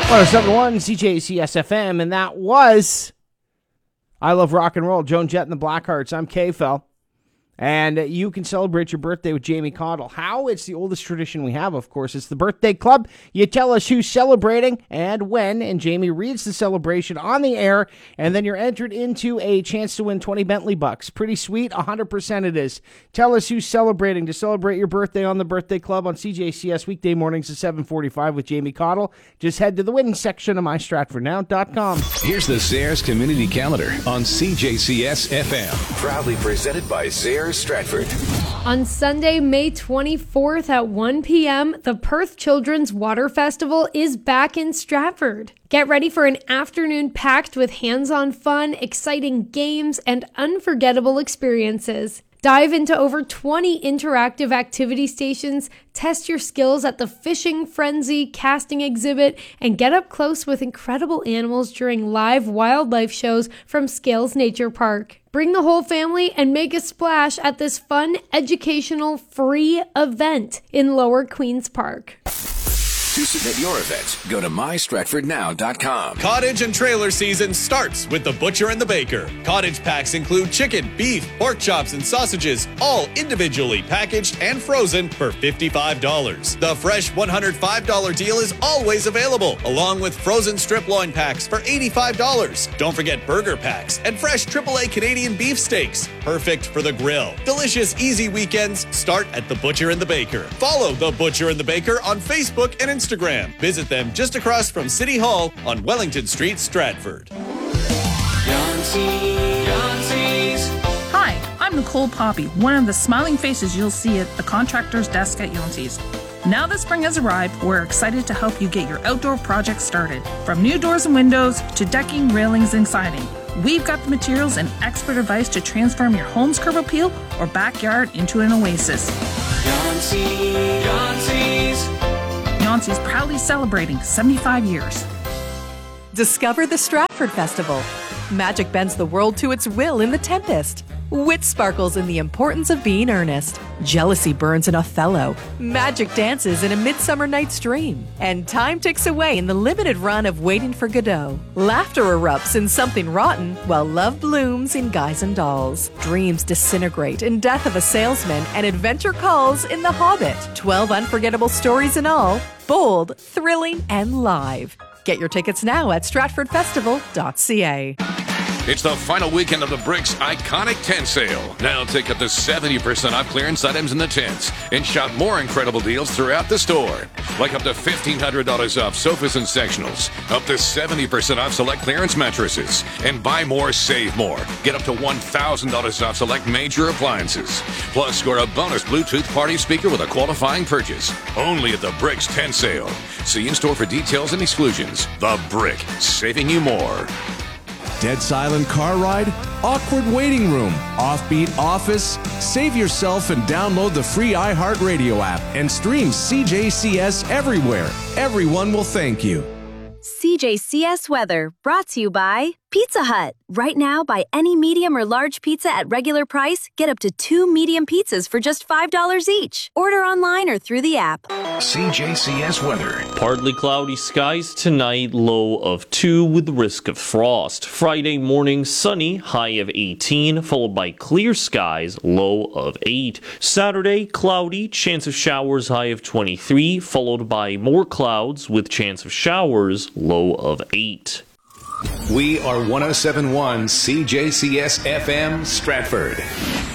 107.1 CJCS FM, and that was I Love Rock and Roll, Joan Jett and the Blackhearts. I'm K-Fel, and you can celebrate your birthday with Jamie Cottle. How? It's the oldest tradition we have, of course. It's the birthday club. You tell us who's celebrating and when, and Jamie reads the celebration on the air, and then you're entered into a chance to win 20 Bentley bucks. Pretty sweet, 100% it is. Tell us who's celebrating to celebrate your birthday on the birthday club on CJCS weekday mornings at 7:45 with Jamie Cottle. Just head to the win section of mystratfordnow.com. Here's the Sayers Community Calendar on CJCS FM. Proudly presented by Sayers Stratford. On Sunday, May 24th at 1 p.m., the Perth Children's Water Festival is back in Stratford. Get ready for an afternoon packed with hands-on fun, exciting games, and unforgettable experiences. Dive into over 20 interactive activity stations, test your skills at the Fishing Frenzy casting exhibit, and get up close with incredible animals during live wildlife shows from Scales Nature Park. Bring the whole family and make a splash at this fun, educational, free event in Lower Queens Park. To submit your event, go to mystratfordnow.com. Cottage and trailer season starts with the Butcher and the Baker. Cottage packs include chicken, beef, pork chops, and sausages, all individually packaged and frozen for $55. The fresh $105 deal is always available, along with frozen strip loin packs for $85. Don't forget burger packs and fresh AAA Canadian beef steaks, perfect for the grill. Delicious, easy weekends start at the Butcher and the Baker. Follow the Butcher and the Baker on Facebook and Instagram. Visit them just across from City Hall on Wellington Street, Stratford. Hi, I'm Nicole Poppy, one of the smiling faces you'll see at the contractor's desk at Yoncey's. Now that spring has arrived, we're excited to help you get your outdoor project started. From new doors and windows to decking, railings, and siding, we've got the materials and expert advice to transform your home's curb appeal or backyard into an oasis. Yoncey's proudly celebrating 75 years. Discover the Stratford Festival. Magic bends the world to its will in The Tempest. Wit sparkles in the importance of being earnest. Jealousy burns in Othello. Magic dances in A Midsummer Night's Dream. And time ticks away in the limited run of Waiting for Godot. Laughter erupts in Something Rotten, while love blooms in Guys and Dolls. Dreams disintegrate in Death of a Salesman, and adventure calls in The Hobbit. 12 unforgettable stories in all. Bold, thrilling, and live. Get your tickets now at stratfordfestival.ca. It's the final weekend of the Bricks Iconic Tent Sale. Now take up to 70% off clearance items in the tents and shop more incredible deals throughout the store. Like up to $1,500 off sofas and sectionals, up to 70% off select clearance mattresses, and buy more, save more. Get up to $1,000 off select major appliances. Plus, score a bonus Bluetooth party speaker with a qualifying purchase. Only at the Bricks Tent Sale. See in-store for details and exclusions. The Brick, saving you more. Dead silent car ride? Awkward waiting room? Offbeat office? Save yourself and download the free iHeartRadio app and stream CJCS everywhere. Everyone will thank you. CJCS weather brought to you by Pizza Hut. Right now, buy any medium or large pizza at regular price. Get up to 2 medium pizzas for just $5 each. Order online or through the app. CJCS weather. Partly cloudy skies tonight, low of 2 with risk of frost. Friday morning, sunny, high of 18, followed by clear skies, low of 8. Saturday, cloudy, chance of showers, high of 23, followed by more clouds with chance of showers, low of 8. We are 107.1 CJCS FM Stratford.